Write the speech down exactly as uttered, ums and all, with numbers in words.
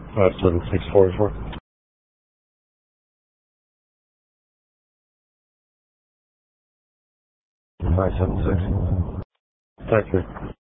Five seven six four four. Five seven six. Thank you.